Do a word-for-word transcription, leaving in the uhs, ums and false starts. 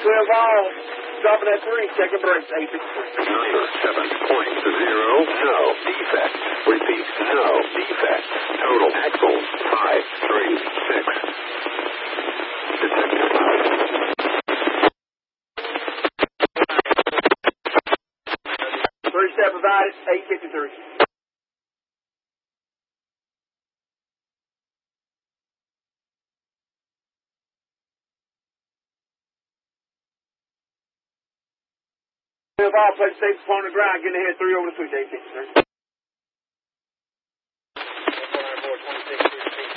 twelve all. Dropping at three. Checking brakes. eight fifty-three. nine seven point zero. No defect. Repeat. No defect. Total axles five three six. Detected. Three step provided. eight fifty-three. twelve all. Place safe upon the ground. Getting ahead three over the switch. eight fifty-three.